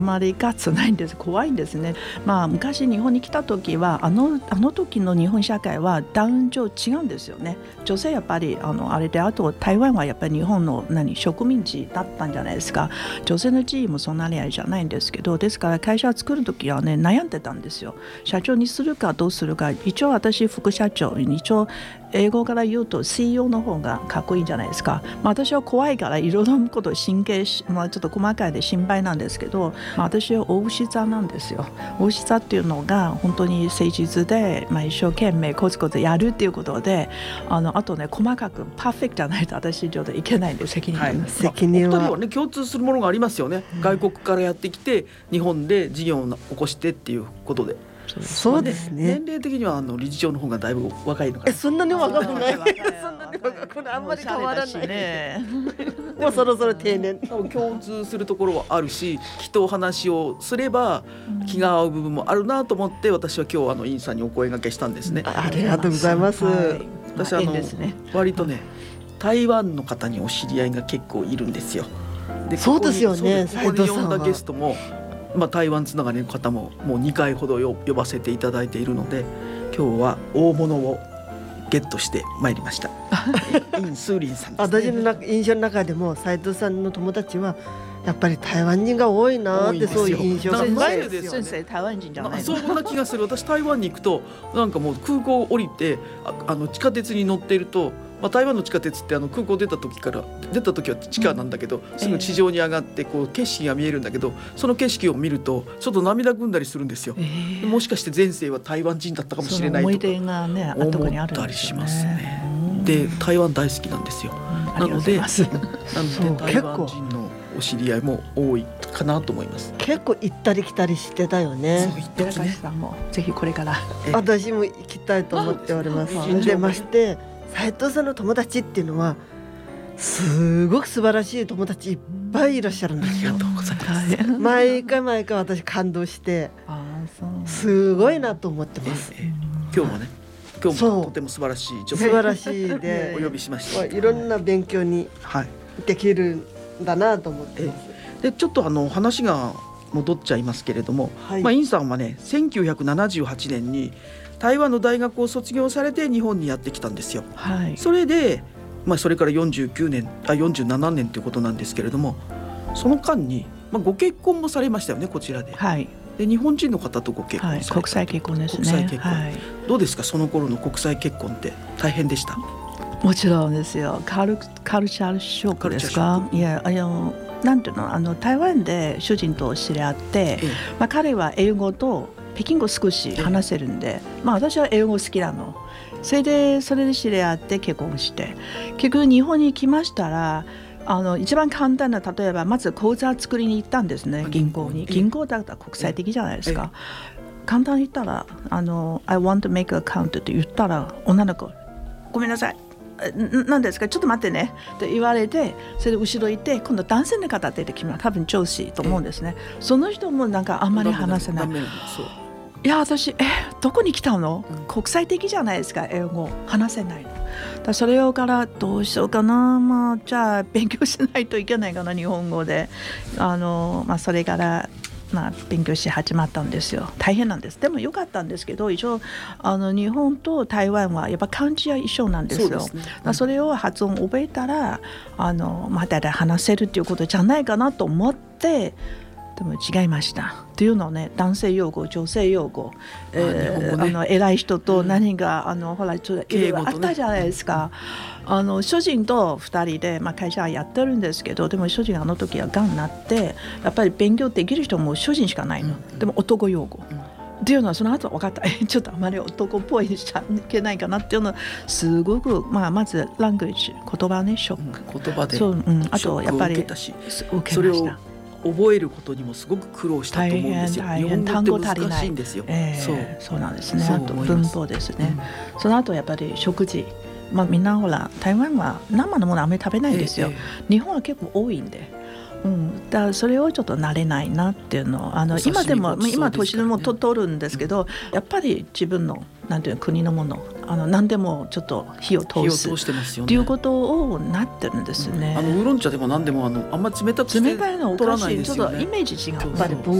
あまりガッツないんです。怖いんですね。昔日本に来た時はあの時の日本社会は男女違うんですよね。女性やっぱりあれで、あと台湾はやっぱり日本の植民地だったんじゃないですか。女性の地位もそんなにあれじゃないんですけど、ですから会社を作る時はね悩んでたんですよ。社長にするかどうするか。一応私副社長、一応英語から言うと CEO の方がかっこいいんじゃないですか。私は怖いからいろいろなことを神経ちょっと細かいで心配なんですけど、私は大牛座なんですよ。大牛座っていうのが本当に誠実で、一生懸命コツコツやるっていうことで、あとね細かくパーフェクトじゃないと私ちょっといけないんで、責任があります。 責任はお二人はね共通するものがありますよね。外国からやってきて日本で事業を起こしてっていうことで。 そうですね。 年齢的には理事長の方がだいぶ若いのかな。 そんなに若くない。そんなに若くない。あんまり変わらないね。もうそろそろ定年。 共通するところはあるし、きっとお話をすれば気が合う部分もあるなと思って、私は今日インさんにお声掛けしたんですね。 ありがとうございます。 私割とね台湾の方にお知り合いが結構いるんですよ。 でそうですよね。 ここで呼んだゲストも台湾つながりの方ももう2回ほど呼ばせていただいているので、今日は大物をゲットしてまいりました。イン・スーリンさんですね。 私の印象の中でも斉藤さんの友達はやっぱり台湾人が多いなって、そういう印象がないですよね。先生台湾人じゃないの。 そんな気がする。私台湾に行くとなんかもう空港降りて地下鉄に乗っていると、台湾の地下鉄って空港出た時は地下なんだけど、すぐ地上に上がってこう景色が見えるんだけど、その景色を見るとちょっと涙ぐんだりするんですよ。もしかして前世は台湾人だったかもしれないとか思い出がね思ったりしますね。で台湾大好きなんですよ。なので台湾人のお知り合いも多いかなと思います。 結構行ったり来たりしてたよね。 そう言ってね。ぜひこれから私も行きたいと思っております。でまして斉藤さんの友達っていうのはすごく素晴らしい友達いっぱいいらっしゃるんですよ。 ありがとうございます。 毎回私感動してすごいなと思ってます。 今日もとても素晴らしい素晴らしいでお呼びしました。 いろんな勉強にできるんだなと思ってます。 でちょっと話が戻っちゃいますけれども、インさんはね1978年に台湾の大学を卒業されて日本にやってきたんですよ。それで、それから47年ということなんですけれども、その間に、ご結婚もされましたよね、こちらで。で日本人の方とご結婚された。 国際結婚ですね。 国際結婚、どうですか、その頃の国際結婚って大変でした？ もちろんですよ。カルチャーショックですか？いやなんていうの、台湾で主人と知り合って、彼は英語と北京語少し話せるんで、私は英語好きなの。それで知り合って結婚して、結局日本に来ましたら一番簡単な、例えばまず口座作りに行ったんですね、銀行に。銀行だったら国際的じゃないですか。簡単に言ったらI want to make an account って言ったら、女の子ごめんなさい何ですかちょっと待ってねと言われて、それで後ろ行って、今度男性の方出てきます。多分上司と思うんですね。その人もなんかあんまり話せない。いや私どこに来たの、国際的じゃないですか、英語話せないのだ。それをからどうしようかな、じゃあ勉強しないといけないかな、日本語で。それから勉強し始まったんですよ。大変なんです。でも良かったんですけど、一応日本と台湾はやっぱ漢字は一緒なんですよ。それを発音覚えたらだいたい話せるっていうことじゃないかなと思って、でも違いました。っていうのはね、男性用語女性用語、偉い人と何がほらちょっといろいろあったじゃないですか。主人と2人で、会社はやってるんですけど、でも主人時はがんになって、やっぱり勉強できる人も主人しかないの。でも男用語っていうのはその後分かった。ちょっとあまり男っぽいしちゃいけないかなっていうのはすごく、まずラングエッジ言葉ね、ショック、 言葉であとやっぱり受けたし、それを覚えることにもすごく苦労したと思うんですよ。日本語って難しいんですよ。 そうなんですね。あと文法ですね。その後やっぱり食事、みんなほら台湾は生のものあまり食べないんですよ。日本は結構多いんで、だからそれをちょっと慣れないなっていうのを今でも今年でも取るんですけど、やっぱり自分のなんていう国のもの何でもちょっと火を通すっていうことをなってるんですね。 ウーロン茶でも何でもあんまり冷たくして取らないですよね。 ちょっとイメージ違う。